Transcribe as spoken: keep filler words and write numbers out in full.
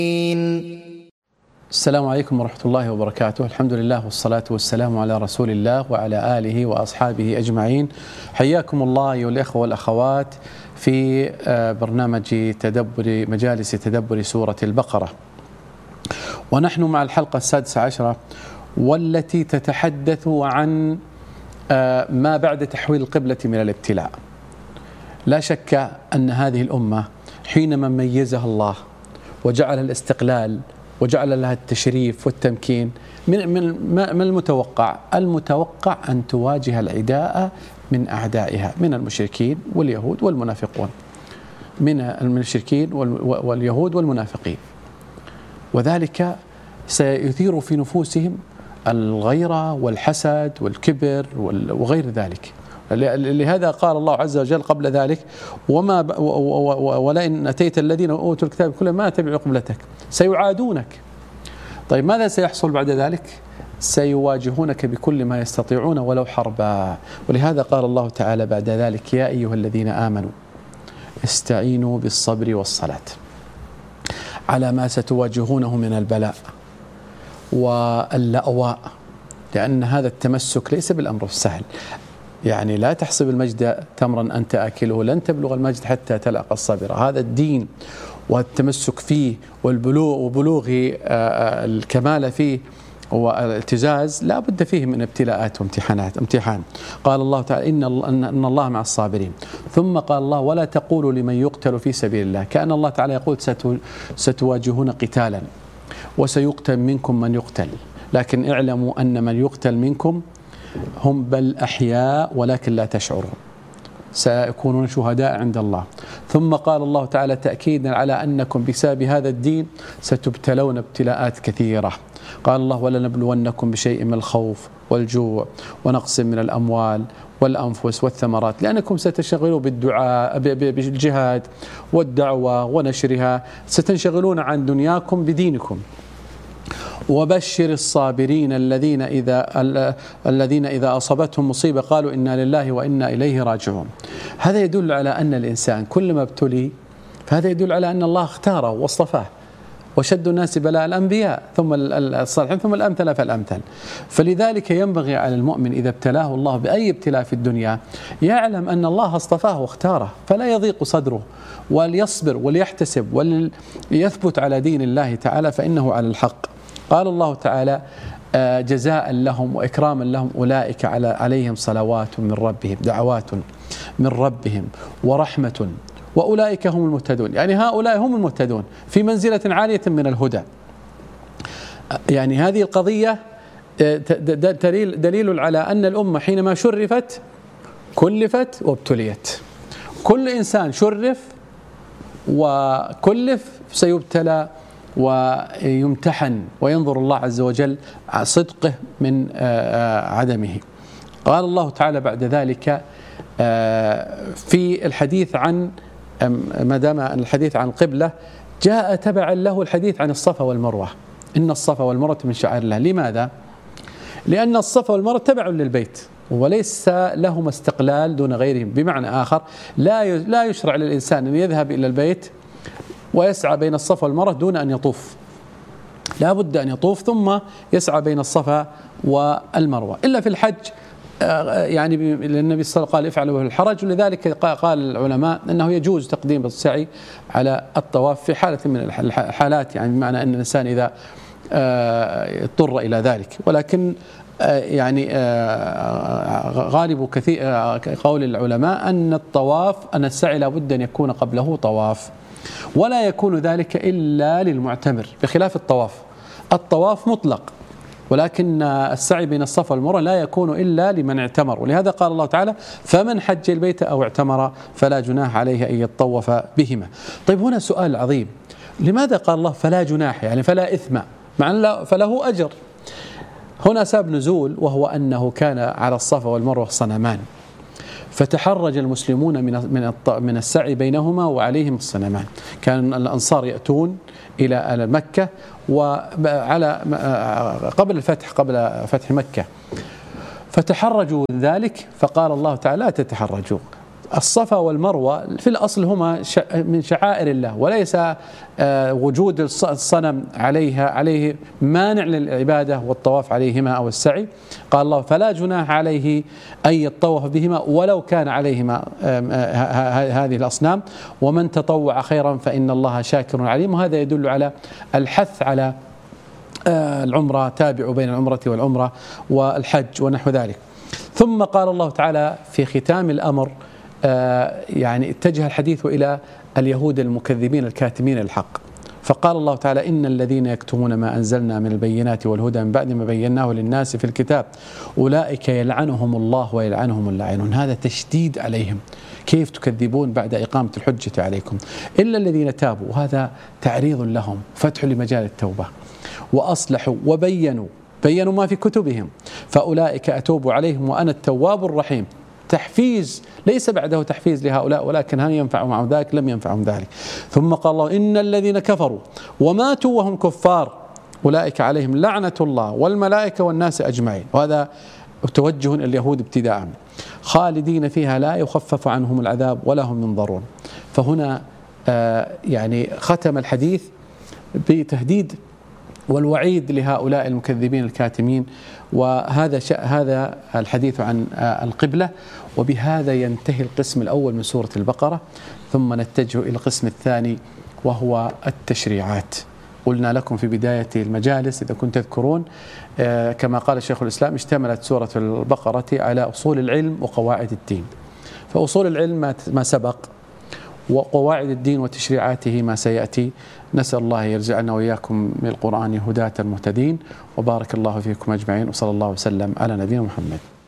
السلام عليكم ورحمة الله وبركاته. الحمد لله والصلاة والسلام على رسول الله وعلى آله وأصحابه أجمعين. حياكم الله أيها الإخوة والأخوات في برنامج تدبر مجالس تدبر سورة البقرة، ونحن مع الحلقة السادسة عشرة والتي تتحدث عن ما بعد تحويل القبلة من الابتلاء. لا شك أن هذه الأمة حينما ميزها الله وجعل الاستقلال وجعل لها التشريف والتمكين من من من المتوقع المتوقع أن تواجه العداء من أعدائها من المشركين واليهود والمنافقون، من المشركين واليهود والمنافقين، وذلك سيثير في نفوسهم الغيرة والحسد والكبر وغير ذلك. لهذا قال الله عز وجل قبل ذلك: وما ولئن أتيت الذين أوتوا الكتاب كل ما تبعوا قبلتك سيعادونك. طيب ماذا سيحصل بعد ذلك؟ سيواجهونك بكل ما يستطيعون ولو حربا. ولهذا قال الله تعالى بعد ذلك: يا أيها الذين آمنوا استعينوا بالصبر والصلاة على ما ستواجهونه من البلاء واللأواء، لأن هذا التمسك ليس بالأمر السهل. يعني لا تحسب المجد تمرا أنت آكله، لن تبلغ المجد حتى تلقى الصبر. هذا الدين والتمسك فيه والبلوغ وبلوغ الكمال فيه والاعتزاز لا بد فيه من ابتلاءات وامتحانات امتحان. قال الله تعالى: إن إن الله مع الصابرين. ثم قال الله: ولا تقولوا لمن يقتل في سبيل الله. كأن الله تعالى يقول ستواجهون قتالا وسيقتل منكم من يقتل، لكن اعلموا أن من يقتل منكم هم بل أحياء ولكن لا تشعرون، سيكونون شهداء عند الله. ثم قال الله تعالى تأكيدا على أنكم بسبب هذا الدين ستبتلون ابتلاءات كثيرة. قال الله: ولنبلونكم بشيء من الخوف والجوع ونقص من الأموال والأنفس والثمرات، لأنكم ستنشغلون بالدعاء بالجهاد والدعوة ونشرها، ستنشغلون عن دنياكم بدينكم. وبشر الصابرين الذين إذا الذين إذا أصابتهم مصيبة قالوا إنا لله وإنا إليه راجعون. هذا يدل على أن الإنسان كلما ابتلي فهذا يدل على أن الله اختاره واصطفاه، وشد الناس بلاء الأنبياء ثم الصالحين ثم الأمثل فالأمثل. فلذلك ينبغي على المؤمن إذا ابتلاه الله بأي ابتلاء في الدنيا يعلم أن الله اصطفاه واختاره، فلا يضيق صدره، وليصبر وليحتسب وليثبت على دين الله تعالى، فإنه على الحق. قال الله تعالى جزاء لهم وإكراما لهم: أولئك على عليهم صلوات من ربهم دعوات من ربهم ورحمة وأولئك هم المهتدون. يعني هؤلاء هم المهتدون في منزلة عالية من الهدى. يعني هذه القضية دليل على أن الأمة حينما شرفت كلفت وابتليت. كل إنسان شرف وكلف سيبتلى ويمتحن، وينظر الله عز وجل صدقه من عدمه. قال الله تعالى بعد ذلك في الحديث عن ما دام الحديث عن القبلة جاء تبعا له الحديث عن الصفا والمروة. إن الصفا والمروة من شعائر الله. لماذا؟ لأن الصفا والمروة تبع للبيت وليس لهما استقلال دون غيرهم. بمعنى آخر لا لا يشرع للإنسان أن يذهب إلى البيت ويسعى بين الصفا والمروة دون أن يطوف، لا بد أن يطوف ثم يسعى بين الصفا والمروة، إلا في الحج. يعني النبي صلى الله عليه وسلم قال: افعلوا في الحرج. ولذلك قال العلماء أنه يجوز تقديم السعي على الطواف في حالة من الحالات، يعني بمعنى أن الإنسان إذا اضطر إلى ذلك. ولكن يعني غالب كثير قول العلماء أن الطواف أن السعي لا بد أن يكون قبله طواف، ولا يكون ذلك إلا للمعتمر، بخلاف الطواف. الطواف مطلق، ولكن السعي بين الصفا والمروة لا يكون إلا لمن اعتمر. ولهذا قال الله تعالى: فمن حج البيت أو اعتمر فلا جناح عليه أن يطوف بهما. طيب هنا سؤال عظيم: لماذا قال الله فلا جناح، يعني فلا إثم، مع أن فله أجر؟ هنا سبب نزول، وهو أنه كان على الصفا والمروة صنمان، فتحرج المسلمون من من من السعي بينهما وعليهم الصنمان. كان الأنصار يأتون إلى مكة وعلى قبل الفتح قبل فتح مكة، فتحرجوا ذلك، فقال الله تعالى: لا تتحرجوا، الصفا والمروة في الأصل هما من شعائر الله، وليس وجود الصنم عليها عليه مانع للعبادة والطواف عليهما أو السعي. قال الله فلا جناح عليه أن يطوف بهما ولو كان عليهما هذه الأصنام، ومن تطوع خيرا فإن الله شاكر عليم. وهذا يدل على الحث على العمرة، تابعوا بين العمرة والعمرة والحج ونحو ذلك. ثم قال الله تعالى في ختام الأمر يعني اتجه الحديث إلى اليهود المكذبين الكاتمين الحق، فقال الله تعالى إن الذين يكتمون ما أنزلنا من البينات والهدى من بعد ما بيناه للناس في الكتاب أولئك يلعنهم الله ويلعنهم اللاعنون. هذا تشديد عليهم، كيف تكذبون بعد إقامة الحجة عليكم إلا الذين تابوا، وهذا تعريض لهم، فتح لمجال التوبة، وأصلحوا وبينوا بينوا ما في كتبهم فأولئك أتوب عليهم وأنا التواب الرحيم. تحفيز، ليس بعده تحفيز لهؤلاء، ولكن هل ينفع معهم ذلك؟ لم ينفعهم ذلك. ثم قال الله إن الذين كفروا وماتوا وهم كفار أولئك عليهم لعنة الله والملائكة والناس أجمعين. وهذا توجه اليهود ابتداء، خالدين فيها لا يخفف عنهم العذاب ولا هم ينظرون. فهنا آه يعني ختم الحديث بتهديد والوعيد لهؤلاء المكذبين الكاتمين. وهذا هذا الحديث عن القبلة، وبهذا ينتهي القسم الأول من سورة البقرة. ثم نتجه إلى القسم الثاني وهو التشريعات. قلنا لكم في بداية المجالس إذا كنتم تذكرون كما قال شيخ الإسلام اشتملت سورة البقرة على أصول العلم وقواعد الدين، فأصول العلم ما سبق، وقواعد الدين وتشريعاته ما سيأتي. نسأل الله يرزقنا وإياكم من القرآن هداة مهتدين، وبارك الله فيكم أجمعين، وصلى الله وسلم على نبينا محمد.